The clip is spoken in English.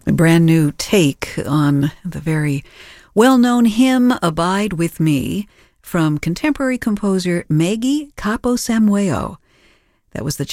A brand new take on the very well-known hymn, Abide With Me, from contemporary composer Maggie Caposamweo. That was the